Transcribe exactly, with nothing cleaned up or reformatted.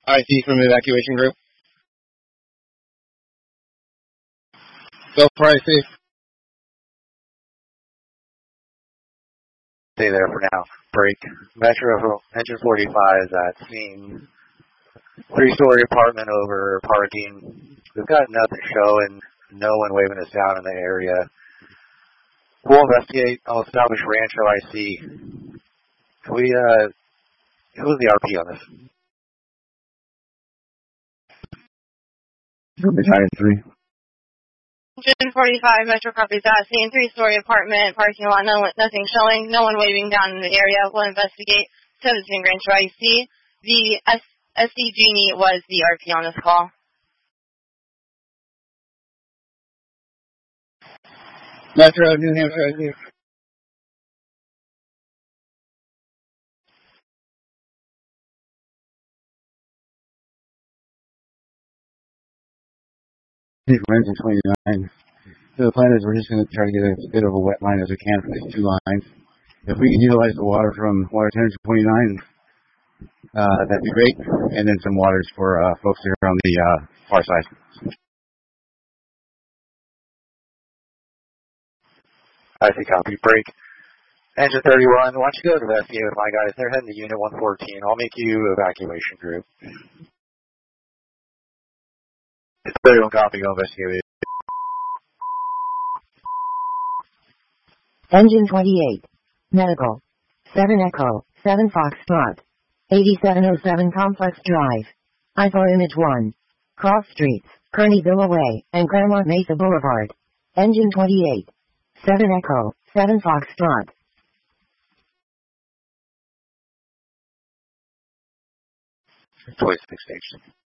I C from evacuation group. Go for I C. Stay there for now. Break. Metro Engine forty-five is at scene. Three-story apartment over parking. We've got nothing showing. No one waving us down in the area. We'll investigate. I'll establish Rancho I C. Can we, uh, who's the R P on this? Battalion three. Engine forty-five, Metro copies that. Scene, three-story apartment, parking lot, no, nothing showing, no one waving down in the area. We'll investigate. seventeen Rancho I C. The S- SC Genie was the R P on this call. Metro, New Hampshire I C. Engine twenty-nine. So the plan is we're just going to try to get as bit of a wet line as we can for these two lines. If we can utilize the water from water ten twenty-nine, uh, that'd be great. And then some waters for uh, folks here on the uh, far side. I see, copy. Break. Engine thirty-one, why don't you go to investigate with my guys? They're heading to Unit one fourteen. I'll make you evacuation group. thirty-one, copy. Go investigate. Engine twenty-eight. Medical. seven Echo, seven Foxtrot. eighty-seven oh seven Complex Drive. I four Image one. Cross Streets, Kearneyville Way, and Claremont Mesa Boulevard. Engine twenty-eight. seven Echo, seven Foxtrot. twenty-six station.